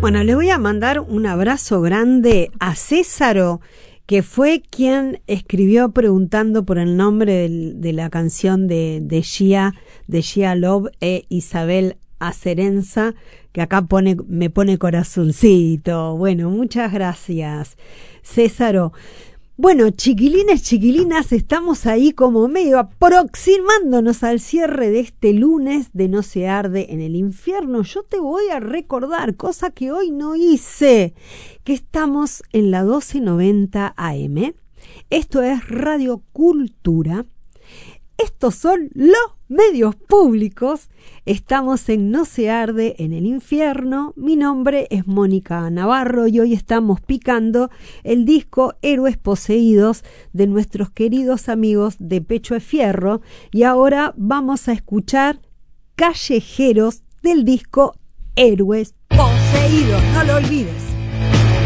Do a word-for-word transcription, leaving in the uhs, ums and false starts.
Bueno, le voy a mandar un abrazo grande a Césaro, que fue quien escribió preguntando por el nombre del, de la canción de, de Gia, de Gia Love e Isabel Acerenza, que acá pone, me pone corazoncito. Bueno, muchas gracias, Césaro. Bueno, chiquilines, chiquilinas, estamos ahí como medio aproximándonos al cierre de este lunes de No se arde en el infierno. Yo te voy a recordar, cosa que hoy no hice, que estamos en la doce noventa A M. Esto es Radio Cultura. Estos son los medios públicos. Estamos en No se arde en el infierno. Mi nombre es Mónica Navarro y hoy estamos picando el disco Héroes Poseídos de nuestros queridos amigos de Pecho de Fierro. Y ahora vamos a escuchar Callejeros del disco Héroes Poseídos. No lo olvides.